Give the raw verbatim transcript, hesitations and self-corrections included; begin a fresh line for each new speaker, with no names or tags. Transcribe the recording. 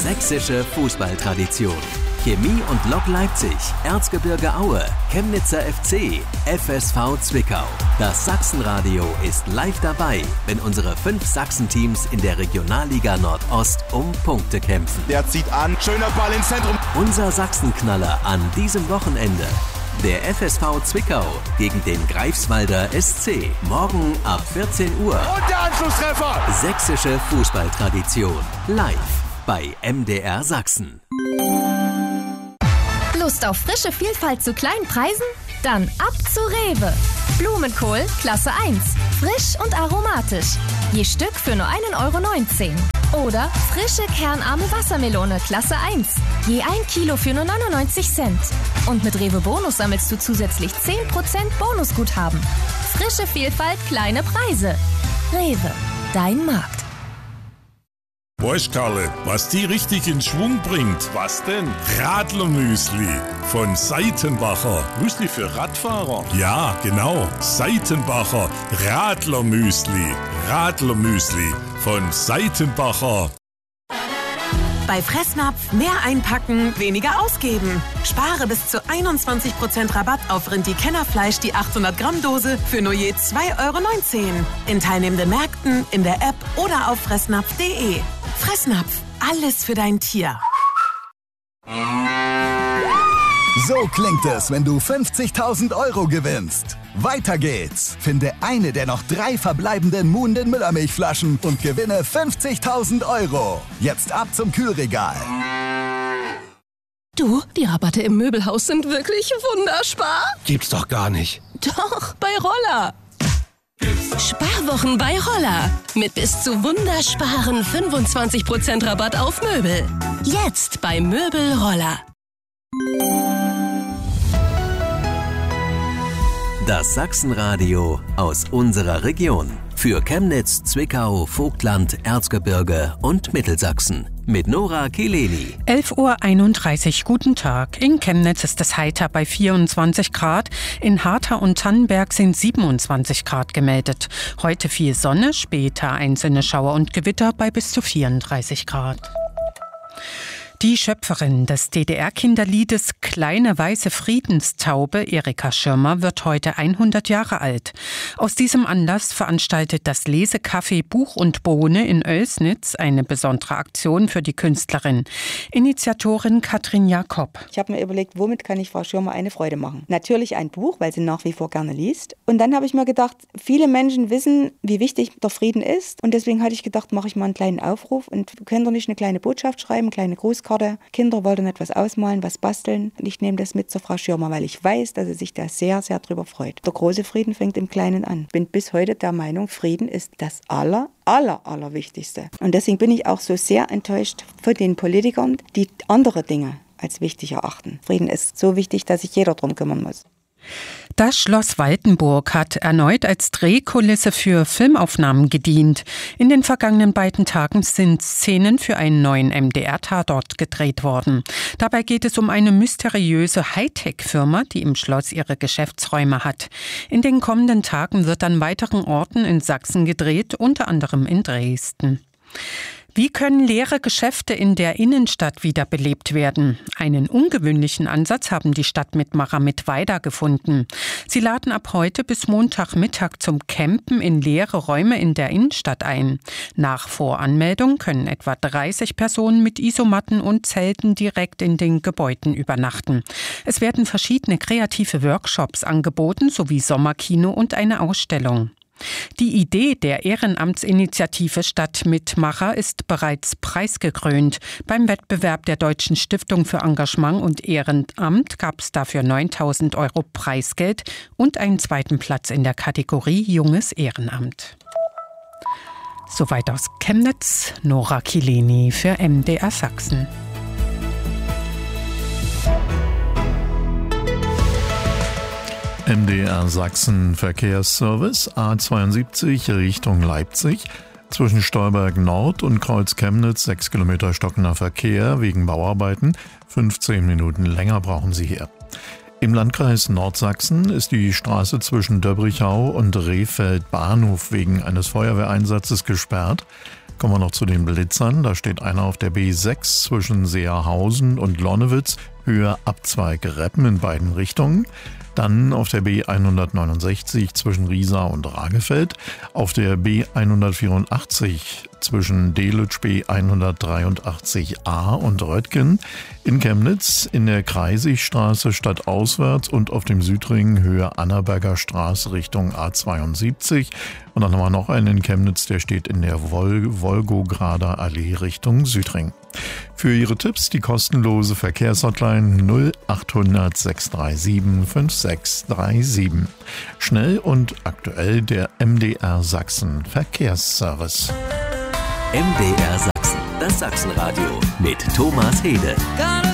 sächsische Fußballtradition. Chemie und Lok Leipzig, Erzgebirge Aue, Chemnitzer F C, F S V Zwickau. Das Sachsenradio ist live dabei, wenn unsere fünf Sachsenteams in der Regionalliga Nordost um Punkte kämpfen.
Der zieht an, schöner Ball ins Zentrum.
Unser Sachsenknaller an diesem Wochenende. Der F S V Zwickau gegen den Greifswalder S C. Morgen ab vierzehn Uhr.
Und der Anschlusstreffer.
Sächsische Fußballtradition. Live bei M D R Sachsen.
Lust auf frische Vielfalt zu kleinen Preisen? Dann ab zu Rewe. Blumenkohl Klasse eins. Frisch und aromatisch. Je Stück für nur ein Euro neunzehn. Oder frische kernarme Wassermelone Klasse eins. Je ein Kilo für nur neunundneunzig Cent. Und mit Rewe Bonus sammelst du zusätzlich zehn Prozent Bonusguthaben. Frische Vielfalt, kleine Preise. Rewe, dein Markt.
Weißt Karle, was die richtig in Schwung bringt?
Was denn?
Radlermüsli von Seitenbacher.
Müsli für Radfahrer?
Ja, genau. Seitenbacher Radlermüsli. Radlermüsli von Seitenbacher.
Bei Fressnapf mehr einpacken, weniger ausgeben. Spare bis zu einundzwanzig Prozent Rabatt auf Rindi-Kennerfleisch, die achthundert Gramm Dose für nur je zwei Euro neunzehn. In teilnehmenden Märkten, in der App oder auf fressnapf punkt de. Fressnapf, alles für dein Tier.
So klingt es, wenn du fünfzigtausend Euro gewinnst. Weiter geht's. Finde eine der noch drei verbleibenden Muhnden Müllermilchflaschen und gewinne fünfzigtausend Euro. Jetzt ab zum Kühlregal.
Du, die Rabatte im Möbelhaus sind wirklich wunderspar.
Gibt's doch gar nicht.
Doch, bei Roller. Sparwochen bei Roller. Mit bis zu wundersparen fünfundzwanzig Prozent Rabatt auf Möbel. Jetzt bei Möbel Roller.
Das Sachsenradio aus unserer Region. Für Chemnitz, Zwickau, Vogtland, Erzgebirge und Mittelsachsen. Mit Nora Kileni.
elf Uhr einunddreißig, guten Tag. In Chemnitz ist es heiter bei vierundzwanzig Grad. In Hartha und Tannenberg sind siebenundzwanzig Grad gemeldet. Heute viel Sonne, später einzelne Schauer und Gewitter bei bis zu vierunddreißig Grad. Die Schöpferin des D D R-Kinderliedes Kleine weiße Friedenstaube, Erika Schirmer, wird heute hundert Jahre alt. Aus diesem Anlass veranstaltet das Lesecafé Buch und Bohne in Oelsnitz eine besondere Aktion für die Künstlerin. Initiatorin Katrin Jakob.
Ich habe mir überlegt, womit kann ich Frau Schirmer eine Freude machen? Natürlich ein Buch, weil sie nach wie vor gerne liest. Und dann habe ich mir gedacht, viele Menschen wissen, wie wichtig der Frieden ist. Und deswegen hatte ich gedacht, mache ich mal einen kleinen Aufruf und könnt ihr nicht eine kleine Botschaft schreiben, eine kleine Grußkarte. Kinder wollten etwas ausmalen, was basteln. Und ich nehme das mit zur Frau Schirmer, weil ich weiß, dass sie sich da sehr, sehr drüber freut. Der große Frieden fängt im Kleinen an. Ich bin bis heute der Meinung, Frieden ist das aller, aller, aller Wichtigste. Und deswegen bin ich auch so sehr enttäuscht von den Politikern, die andere Dinge als wichtig erachten. Frieden ist so wichtig, dass sich jeder drum kümmern muss.
Das Schloss Waltenburg hat erneut als Drehkulisse für Filmaufnahmen gedient. In den vergangenen beiden Tagen sind Szenen für einen neuen M D R-Tatort gedreht worden. Dabei geht es um eine mysteriöse Hightech-Firma, die im Schloss ihre Geschäftsräume hat. In den kommenden Tagen wird an weiteren Orten in Sachsen gedreht, unter anderem in Dresden. Wie können leere Geschäfte in der Innenstadt wiederbelebt werden? Einen ungewöhnlichen Ansatz haben die Stadtmitmacher mit Weida gefunden. Sie laden ab heute bis Montagmittag zum Campen in leere Räume in der Innenstadt ein. Nach Voranmeldung können etwa dreißig Personen mit Isomatten und Zelten direkt in den Gebäuden übernachten. Es werden verschiedene kreative Workshops angeboten, sowie Sommerkino und eine Ausstellung. Die Idee der Ehrenamtsinitiative Stadtmitmacher ist bereits preisgekrönt. Beim Wettbewerb der Deutschen Stiftung für Engagement und Ehrenamt gab es dafür neuntausend Euro Preisgeld und einen zweiten Platz in der Kategorie Junges Ehrenamt. Soweit aus Chemnitz, Nora Kileni für M D R Sachsen.
M D R Sachsen Verkehrsservice A zweiundsiebzig Richtung Leipzig. Zwischen Stolberg Nord und Kreuz Chemnitz sechs Kilometer stockender Verkehr wegen Bauarbeiten. fünfzehn Minuten länger brauchen Sie hier. Im Landkreis Nordsachsen ist die Straße zwischen Döbrichau und Rehfeld Bahnhof wegen eines Feuerwehreinsatzes gesperrt. Kommen wir noch zu den Blitzern. Da steht einer auf der B sechs zwischen Seerhausen und Lonnewitz, Höhe Abzweig Reppen in beiden Richtungen. Dann auf der B hundertneunundsechzig zwischen Riesa und Rahgefeld, auf der B hundertvierundachtzig zwischen Delitzsch B hundertdreiundachtzig a und Röttgen, in Chemnitz in der Kreisigstraße stadtauswärts und auf dem Südring Höhe Annaberger Straße Richtung A zweiundsiebzig. Und dann haben wir noch einen in Chemnitz, der steht in der Vol- Wolgograder Allee Richtung Südring. Für Ihre Tipps die kostenlose Verkehrshotline null achthundert sechs drei sieben fünf sechs drei sieben. Schnell und aktuell der M D R Sachsen Verkehrsservice.
M D R Sachsen, das Sachsenradio mit Thomas Hede.